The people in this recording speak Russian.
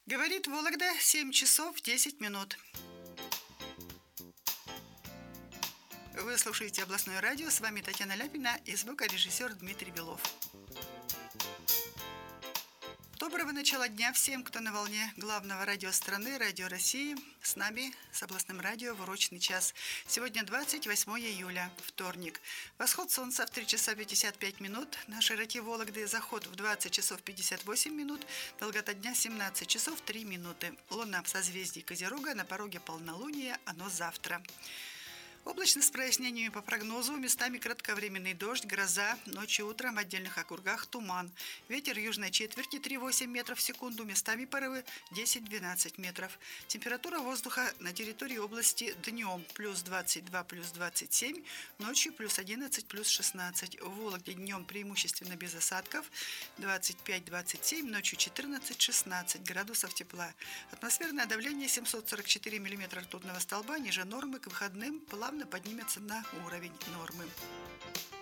Говорит Вологда, 7 часов 10 минут. Вы слушаете областное радио, с вами Татьяна Ляпина и звукорежиссер Дмитрий Белов. Доброго начала дня всем, кто на волне главного радио страны, Радио России. С нами, с областным радио, в урочный час. Сегодня 28 июля, вторник. Восход солнца в 3 часа 55 минут. На широте Вологды заход в 20 часов 58 минут. Долгота дня 17 часов 3 минуты. Луна в созвездии Козерога, на пороге полнолуния, оно завтра. Облачно с прояснениями по прогнозу, местами кратковременный дождь, гроза, ночью и утром в отдельных округах туман. Ветер южной четверти 3,8 метров в секунду, местами порывы 10-12 метров. Температура воздуха на территории области днем плюс 22, плюс 27, ночью плюс 11, плюс 16. В Вологде днем преимущественно без осадков 25-27, ночью 14-16 градусов тепла. Атмосферное давление 744 миллиметра ртутного столба, ниже нормы, к выходным плавно поднимется на уровень нормы.